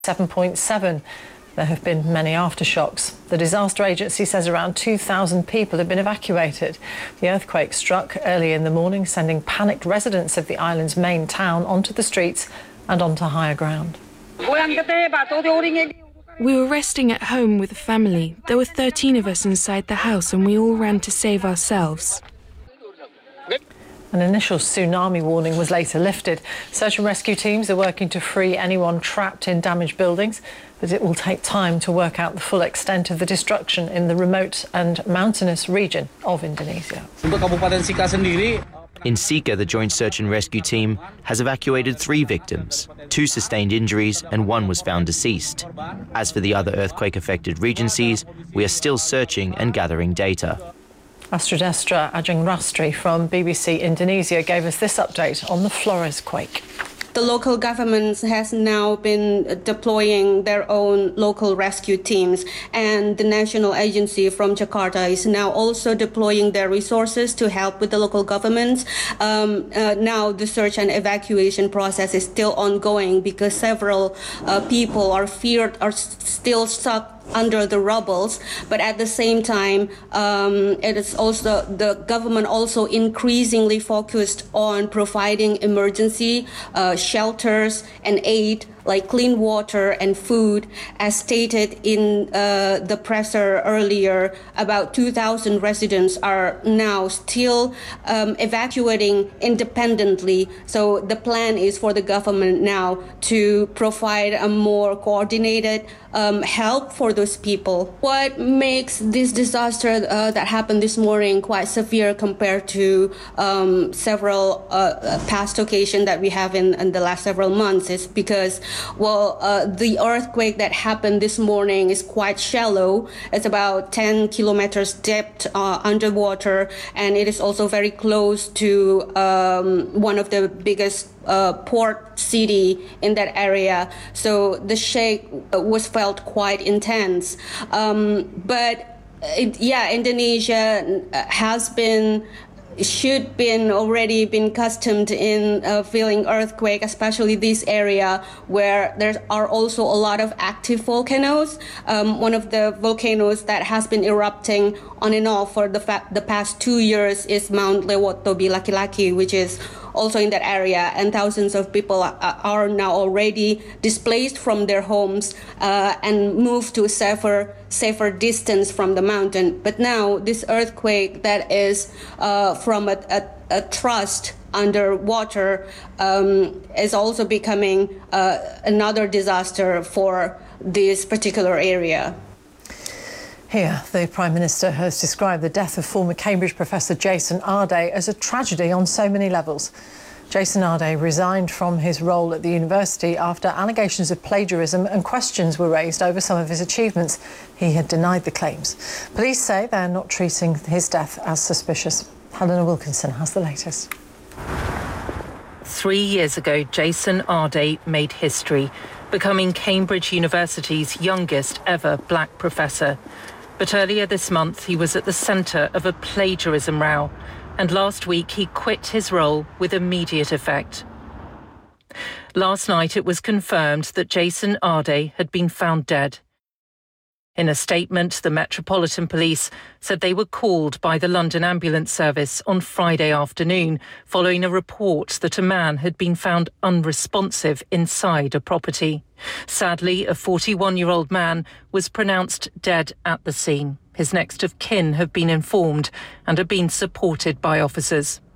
7.7. There have been many aftershocks. The disaster agency says around 2,000 people have been evacuated. The earthquake struck early in the morning, sending panicked residents of the island's main town onto the streets and onto higher ground. We were resting at home with the family. There were 13 of us inside the house and we all ran to save ourselves. An initial tsunami warning was later lifted. Search and rescue teams are working to free anyone trapped in damaged buildings, but it will take time to work out the full extent of the destruction in the remote and mountainous region of Indonesia. In Sika, the Joint Search and Rescue Team has evacuated 3 victims. 2 sustained injuries and 1 was found deceased. As for the other earthquake-affected regencies, we are still searching and gathering data. Astrodestra Ajeng Rastri from BBC Indonesia gave us this update on the Flores quake. The local government has now been deploying their own local rescue teams, and the national agency from Jakarta is now also deploying their resources to help with the local governments. Now the search and evacuation process is still ongoing because several people are still stuck under the rubbles, but at the same time, it is also the government also increasingly focused on providing emergency shelters and aid like clean water and food. As stated in the presser earlier, about 2,000 residents are now still evacuating independently. So the plan is for the government now to provide a more coordinated help for those people. What makes this disaster that happened this morning quite severe compared to several past occasions that we have in the last several months is because, well, the earthquake that happened this morning is quite shallow. It's about 10 kilometers depth underwater, and it is also very close to one of the biggest port city in that area. So the shake was felt quite intense. Indonesia should already been accustomed in feeling earthquake, especially this area where there are also a lot of active volcanoes. One of the volcanoes that has been erupting on and off for the past 2 years is Mount Lewotobi Laki-Laki, which is also in that area, and thousands of people are now already displaced from their homes and moved to a safer distance from the mountain. But now this earthquake that is from a thrust underwater is also becoming another disaster for this particular area. Here, the Prime Minister has described the death of former Cambridge professor Jason Arday as a tragedy on so many levels. Jason Arday resigned from his role at the university after allegations of plagiarism and questions were raised over some of his achievements. He had denied the claims. Police say they're not treating his death as suspicious. Helena Wilkinson has the latest. 3 years ago, Jason Arday made history, becoming Cambridge University's youngest ever black professor. But earlier this month, he was at the centre of a plagiarism row, and last week he quit his role with immediate effect. Last night it was confirmed that Jason Arday had been found dead. In a statement, the Metropolitan Police said they were called by the London Ambulance Service on Friday afternoon following a report that a man had been found unresponsive inside a property. Sadly, a 41-year-old man was pronounced dead at the scene. His next of kin have been informed and are being supported by officers.